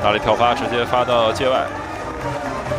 大力跳发直接发到界外。